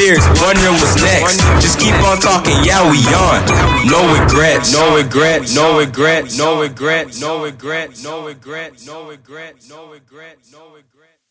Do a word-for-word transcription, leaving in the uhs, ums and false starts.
fears, wondering what's next. Just keep on talking, yeah, we on. No regret, no regret, no regret, no regret, no regret, no regret, no regret, no regret, no regret.